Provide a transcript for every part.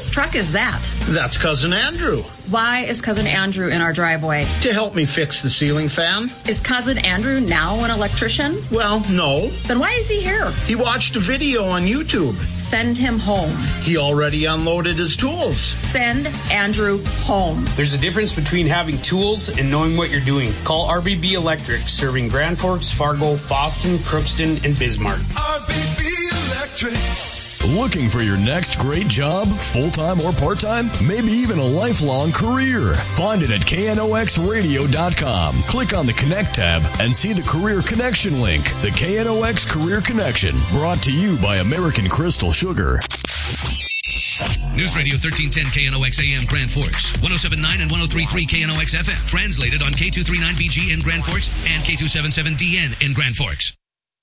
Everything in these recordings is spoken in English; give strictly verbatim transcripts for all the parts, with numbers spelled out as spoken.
Whose truck is that? That's Cousin Andrew. Why is Cousin Andrew in our driveway? To help me fix the ceiling fan. Is Cousin Andrew now an electrician? Well, no. Then why is he here? He watched a video on YouTube. Send him home. He already unloaded his tools. Send Andrew home. There's a difference between having tools and knowing what you're doing. Call R B B Electric, serving Grand Forks, Fargo, Fosston, Crookston, and Bismarck. R B B Electric. Looking for your next great job, full-time or part-time? Maybe even a lifelong career? Find it at K N O X radio dot com. Click on the Connect tab and see the Career Connection link. The K N O X Career Connection, brought to you by American Crystal Sugar. News Radio thirteen ten K N O X A M Grand Forks, one oh seven point nine and one oh three point three K N O X F M. Translated on K two thirty-nine B G in Grand Forks and K two seventy-seven D N in Grand Forks.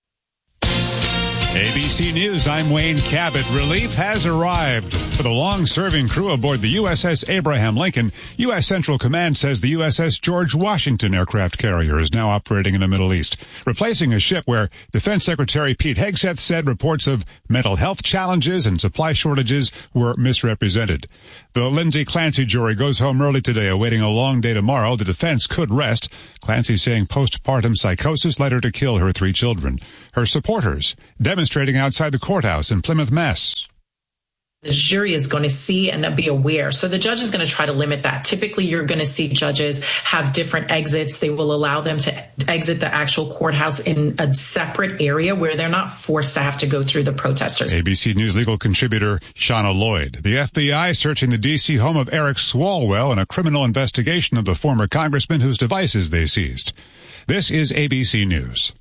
A B C News, I'm Wayne Cabot. Relief has arrived for the long-serving crew aboard the U S S Abraham Lincoln. U S Central Command says the U S S George Washington aircraft carrier is now operating in the Middle East, replacing a ship where Defense Secretary Pete Hegseth said reports of mental health challenges and supply shortages were misrepresented. The Lindsay Clancy jury goes home early today, awaiting a long day tomorrow. The defense could rest. Clancy saying postpartum psychosis led her to kill her three children. Her supporters demonstrating outside the courthouse in Plymouth, Mass. The jury is going to see and be aware. So the judge is going to try to limit that. Typically, you're going to see judges have different exits. They will allow them to exit the actual courthouse in a separate area where they're not forced to have to go through the protesters. A B C News legal contributor Shauna Lloyd. The F B I searching the D C home of Eric Swalwell in a criminal investigation of the former congressman whose devices they seized. This is A B C News.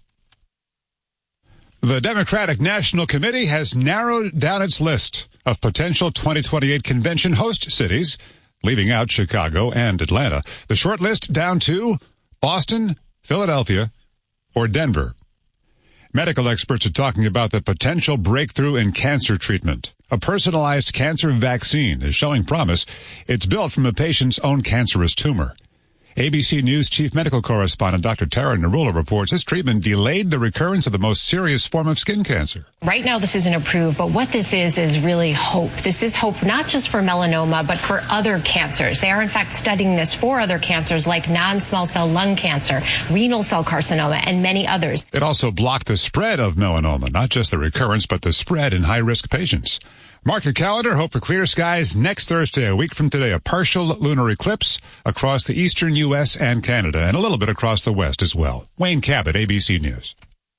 The Democratic National Committee has narrowed down its list of potential twenty twenty-eight convention host cities, leaving out Chicago and Atlanta. The short list down to Boston, Philadelphia, or Denver. Medical experts are talking about the potential breakthrough in cancer treatment. A personalized cancer vaccine is showing promise. It's built from a patient's own cancerous tumor. A B C News chief medical correspondent Doctor Tara Narula reports this treatment delayed the recurrence of the most serious form of skin cancer. Right now, this isn't approved, but what this is is really hope. This is hope not just for melanoma, but for other cancers. They are, in fact, studying this for other cancers like non-small cell lung cancer, renal cell carcinoma, and many others. It also blocked the spread of melanoma, not just the recurrence, but the spread in high-risk patients. Mark your calendar. Hope for clear skies next Thursday, a week from today. A partial lunar eclipse across the eastern U S and Canada, and a little bit across the west as well. Wayne Cabot, A B C News.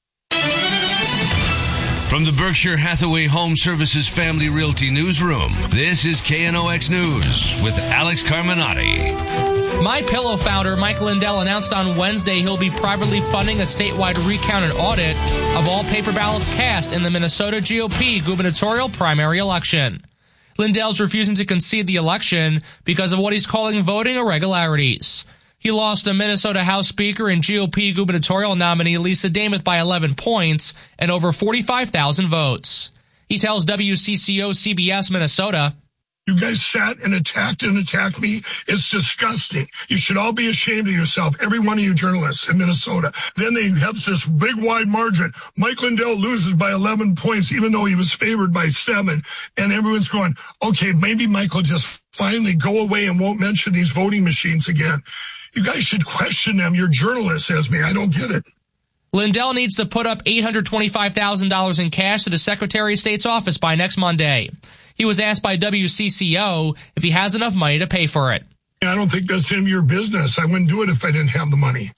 From the Berkshire Hathaway Home Services Family Realty Newsroom, this is K N O X News with Alex Carminati. MyPillow founder Mike Lindell announced on Wednesday he'll be privately funding a statewide recount and audit of all paper ballots cast in the Minnesota G O P gubernatorial primary election. Lindell's refusing to concede the election because of what he's calling voting irregularities. He lost to Minnesota House Speaker and G O P gubernatorial nominee Lisa Damuth by eleven points and over forty-five thousand votes. He tells W C C O C B S Minnesota, "You guys sat and attacked and attacked me. It's disgusting. You should all be ashamed of yourself, every one of you journalists in Minnesota." Then they have this big wide margin. Mike Lindell loses by eleven points, even though he was favored by seven. And everyone's going, okay, maybe Mike will just finally go away and won't mention these voting machines again. You guys should question them. You're journalists, says me. I don't get it. Lindell needs to put up eight hundred twenty-five thousand dollars in cash to the Secretary of State's office by next Monday. He was asked by W C C O if he has enough money to pay for it. I don't think that's any of your business. I wouldn't do it if I didn't have the money.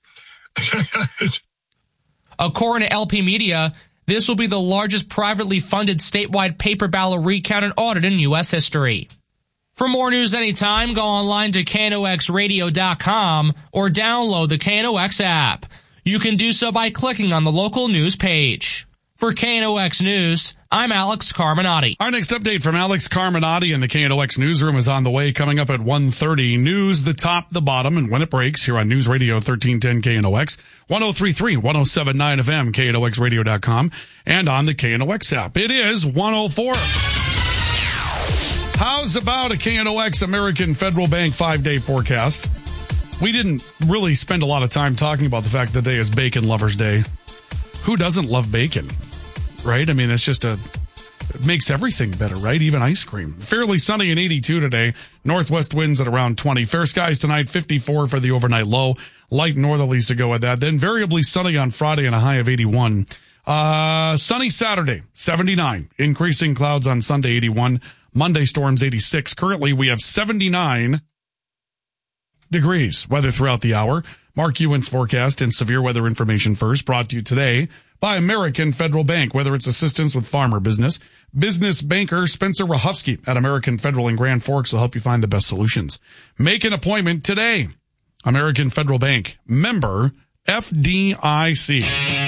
According to L P Media, this will be the largest privately funded statewide paper ballot recount and audit in U S history. For more news anytime, go online to K N O X radio dot com or download the K N O X app. You can do so by clicking on the local news page. For K N O X News, I'm Alex Carminati. Our next update from Alex Carminati in the K N O X Newsroom is on the way, coming up at one thirty. News, the top, the bottom, and when it breaks here on News Radio thirteen ten K N O X, one oh three point three, one oh seven point nine F M, K N O X radio dot com, and on the K N O X app. It is one oh four. How's about a K N O X American Federal Bank five-day forecast? We didn't really spend a lot of time talking about the fact that today is Bacon Lovers Day. Who doesn't love bacon? Right? I mean, it's just a it makes everything better, right? Even ice cream. Fairly sunny and eighty-two today. Northwest winds at around twenty. Fair skies tonight, fifty-four for the overnight low. Light northerlies to go with that. Then variably sunny on Friday and a high of eighty-one. Uh, sunny Saturday, seventy-nine. Increasing clouds on Sunday, eighty-one. Monday storms, eighty-six. Currently, we have seventy-nine degrees. Weather throughout the hour. Mark Ewan's forecast and severe weather information first, brought to you today by American Federal Bank. Whether it's assistance with farmer business, business banker Spencer Rahufsky at American Federal in Grand Forks will help you find the best solutions. Make an appointment today. American Federal Bank, member F D I C.